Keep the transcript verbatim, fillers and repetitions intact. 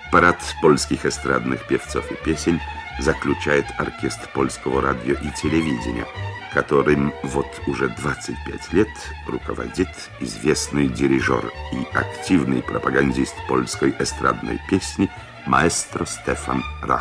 Парад польских эстрадных певцов и песен заключает оркестр польского радио и телевидения, которым вот уже двадцать пять лет руководит известный дирижер и активный пропагандист польской эстрадной песни маэстро Стефан Рах.